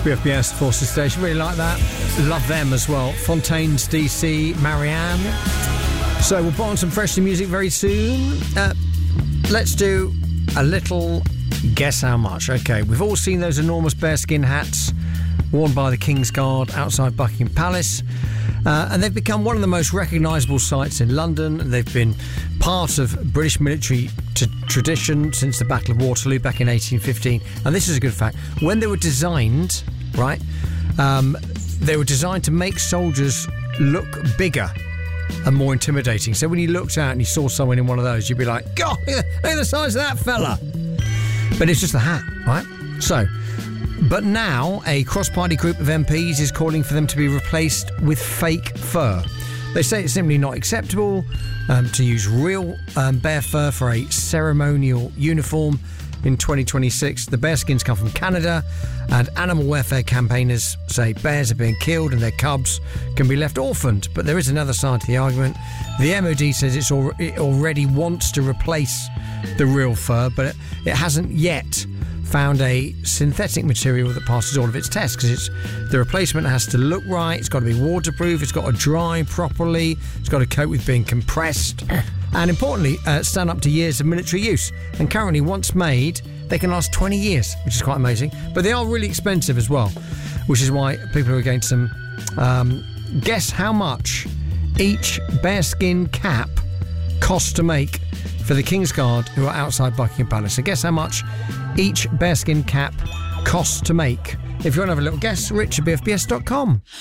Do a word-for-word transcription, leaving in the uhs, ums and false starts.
B F B S Forces Station. Really like that. Love them as well. Fontaines D C, Marianne. So we'll put on some fresh new music very soon. Uh, let's do a little guess how much. Okay, we've all seen those enormous bearskin hats worn by the King's Guard outside Buckingham Palace. Uh, and they've become one of the most recognisable sights in London. They've been part of British military t- tradition since the Battle of Waterloo back in eighteen fifteen. And this is a good fact. When they were designed, right, um, they were designed to make soldiers look bigger and more intimidating. So when you looked out and you saw someone in one of those, you'd be like, God, look at the size of that fella. But it's just a hat, right? So... But now, a cross-party group of M Ps is calling for them to be replaced with fake fur. They say it's simply not acceptable um, to use real um, bear fur for a ceremonial uniform in twenty twenty-six. The bearskins come from Canada, and animal welfare campaigners say bears are being killed and their cubs can be left orphaned. But there is another side to the argument. The M O D says it's al- it already wants to replace the real fur, but it, it hasn't yet found a synthetic material that passes all of its tests, because it's the replacement has to look right, it's got to be waterproof, it's got to dry properly, it's got to cope with being compressed, and importantly, uh, stand up to years of military use. And currently, once made, they can last twenty years, which is quite amazing. But they are really expensive as well, which is why people are against them. Um, guess how much each bearskin cap costs to make for the King's Guard who are outside Buckingham Palace. So guess how much each bearskin cap costs to make. If you want to have a little guess, rich at b f b s dot com.